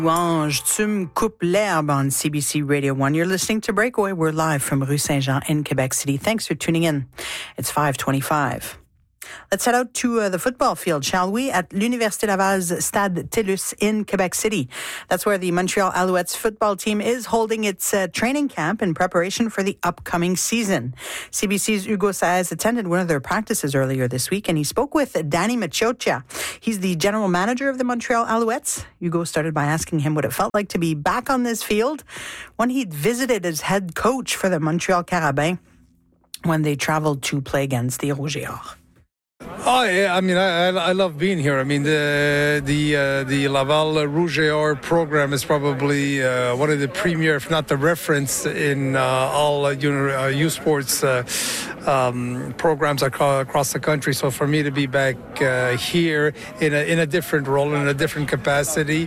Louange, tu me coupes l'herbe on CBC Radio 1. You're listening to Breakaway. We're live from Rue Saint-Jean in Quebec City. Thanks for tuning in. It's 5:25. Let's head out to the football field, shall we? At l'Université Laval's Stade TELUS in Quebec City. That's where the Montreal Alouettes football team is holding its training camp in preparation for the upcoming season. CBC's Hugo Saez attended one of their practices earlier this week, and he spoke with Danny Maciocia. He's the general manager of the Montreal Alouettes. Hugo started by asking him what it felt like to be back on this field when he'd visited as head coach for the Montreal Carabins when they traveled to play against the Rouge et Or. Oh yeah, I mean, I love being here. I mean, the Laval Rouge et Or program is probably one of the premier, if not the reference, in all youth sports programs across the country. So for me to be back here in a different role, in a different capacity,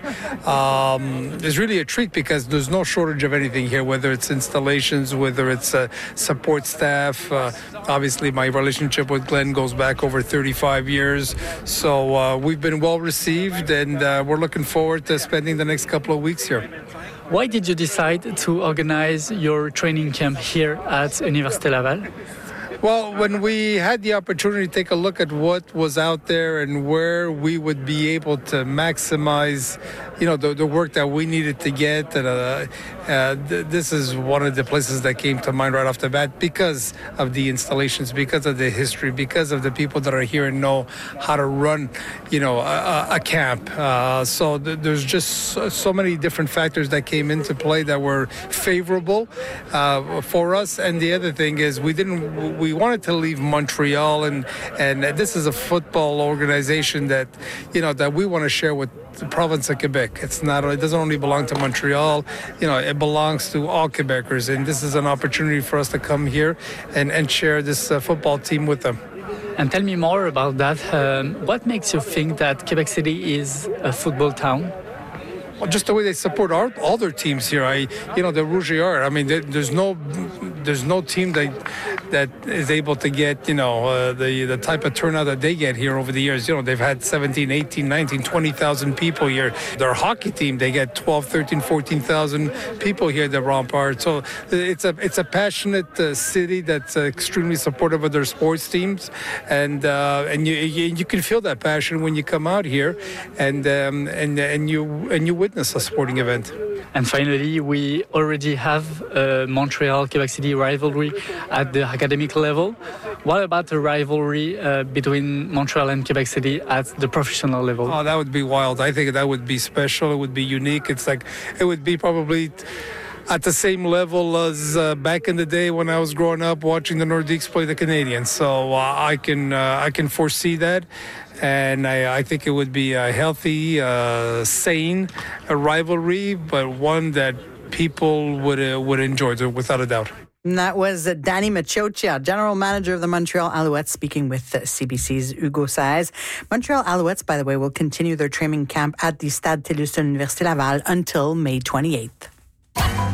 is really a treat because there's no shortage of anything here, whether it's installations, whether it's support staff. Obviously, my relationship with Glenn goes back over 35 years. So we've been well received, and we're looking forward to spending the next couple of weeks here. Why did you decide to organize your training camp here at Université Laval? Well, when we had the opportunity to take a look at what was out there and where we would be able to maximize, the work that we needed to get, this is one of the places that came to mind right off the bat because of the installations, because of the history, because of the people that are here and know how to run, a camp. So there's just so many different factors that came into play that were favorable for us. And the other thing is we wanted to leave Montreal, and this is a football organization that we want to share with the province of Quebec. It doesn't only belong to Montreal, it belongs to all Quebecers, and this is an opportunity for us to come here and share this football team with them. And tell me more about that. What makes you think that Quebec City is a football town? Well, just the way they support all their teams here. The Rouge et Or. I mean, there's no team that is able to get the type of turnout that they get here over the years. They've had 17, 18, 19, 20,000 people here. Their hockey team, they get 12, 13, 14,000 people here at the Rampart. So it's a passionate city that's extremely supportive of their sports teams, and you can feel that passion when you come out here and you witness a sporting event. And finally, we already have a Montreal-Quebec City rivalry at the academic level. What about the rivalry between Montreal and Quebec City at the professional level? Oh, that would be wild. I think that would be special. It would be unique. It would be probably at the same level as back in the day when I was growing up watching the Nordiques play the Canadiens. So I can foresee that. And I think it would be a healthy, sane rivalry, but one that people would enjoy, without a doubt. And that was Danny Maciocia, general manager of the Montreal Alouettes, speaking with CBC's Hugo Saez. Montreal Alouettes, by the way, will continue their training camp at the Stade TELUS de l'Université Laval until May 28th.